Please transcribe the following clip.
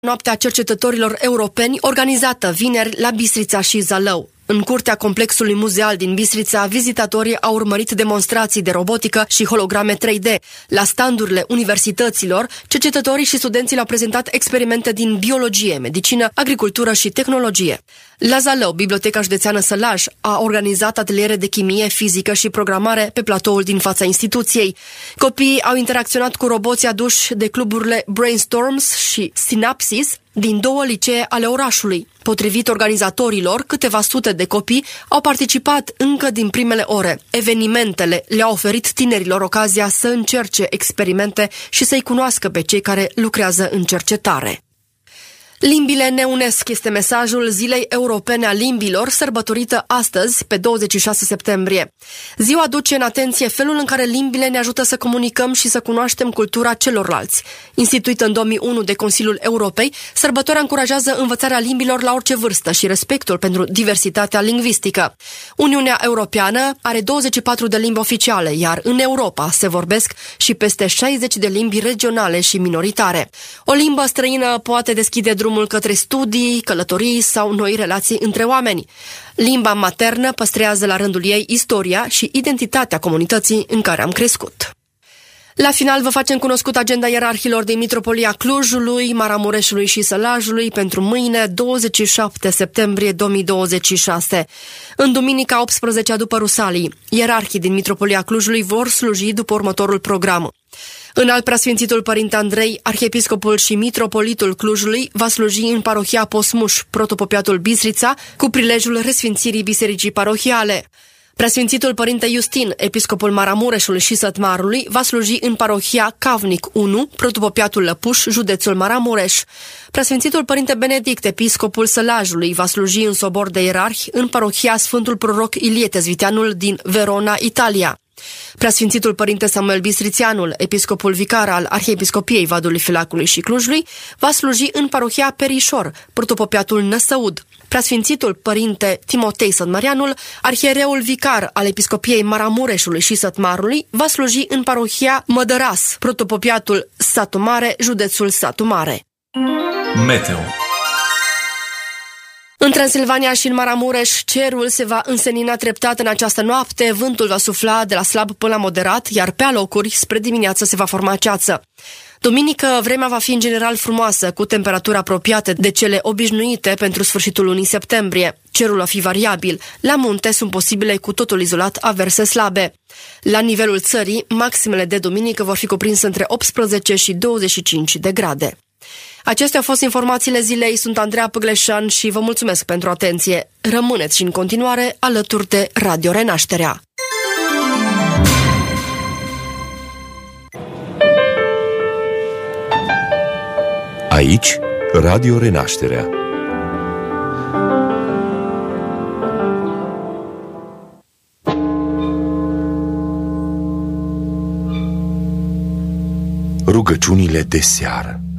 Noaptea cercetătorilor europeni, organizată vineri la Bistrița și Zalău. În curtea complexului muzeal din Bistrița, vizitatorii au urmărit demonstrații de robotică și holograme 3D. La standurile universităților, cercetătorii și studenții au prezentat experimente din biologie, medicină, agricultură și tehnologie. La Zalău, Biblioteca Județeană Sălaj a organizat ateliere de chimie, fizică și programare pe platoul din fața instituției. Copiii au interacționat cu roboții aduși de cluburile Brainstorms și Synapsis din 2 licee ale orașului. Potrivit organizatorilor, câteva sute de copii au participat încă din primele ore. Evenimentele le-au oferit tinerilor ocazia să încerce experimente și să-i cunoască pe cei care lucrează în cercetare. Limbile ne unesc este mesajul Zilei Europene a Limbilor, sărbătorită astăzi, pe 26 septembrie. Ziua aduce în atenție felul în care limbile ne ajută să comunicăm și să cunoaștem cultura celorlalți. Instituită în 2001 de Consiliul Europei, sărbătoarea încurajează învățarea limbilor la orice vârstă și respectul pentru diversitatea lingvistică. Uniunea Europeană are 24 de limbi oficiale, iar în Europa se vorbesc și peste 60 de limbi regionale și minoritare. O limbă străină poate deschide drumul către studii, călătorii sau noi relații între oameni. Limba maternă păstrează la rândul ei istoria și identitatea comunității în care am crescut. La final vă facem cunoscut agenda ierarhilor din Mitropolia Clujului, Maramureșului și Sălajului pentru mâine, 27 septembrie 2026. În duminica 18 după Rusalii, ierarhii din Mitropolia Clujului vor sluji după următorul program. Înalt Preasfințitul Părinte Andrei, arhiepiscopul și mitropolitul Clujului, va sluji în parohia Posmuș, protopopiatul Bistrița, cu prilejul resfințirii bisericii parohiale. Preasfințitul Părinte Justin, episcopul Maramureșului și Sătmarului, va sluji în parohia Cavnic 1, protopopiatul Lăpuș, județul Maramureș. Preasfințitul Părinte Benedict, episcopul Sălajului, va sluji în sobor de ierarhi în parohia Sfântul Proroc Ilie Tezviteanul din Verona, Italia. Preasfințitul Părinte Samuel Bistrițianul, episcopul vicar al Arhiepiscopiei Vadului Filacului și Clujului, va sluji în parohia Perișor, protopopiatul Năsăud. Preasfințitul Părinte Timotei Sătmăreanul, arhiereul vicar al Episcopiei Maramureșului și Sătmarului, va sluji în parohia Mădăras, protopopiatul Satu Mare, județul Satu Mare. Meteo. În Transilvania și în Maramureș, cerul se va însenina treptat în această noapte, vântul va sufla de la slab până la moderat, iar pe alocuri, spre dimineață, se va forma ceață. Duminică, vremea va fi în general frumoasă, cu temperaturi apropiate de cele obișnuite pentru sfârșitul lunii septembrie. Cerul va fi variabil. La munte sunt posibile cu totul izolat averse slabe. La nivelul țării, maximele de duminică vor fi cuprinse între 18 și 25 de grade. Acestea au fost informațiile zilei, sunt Andreea Păgleșan și vă mulțumesc pentru atenție. Rămâneți și în continuare alături de Radio Renașterea. Aici, Radio Renașterea. Rugăciunile de seară.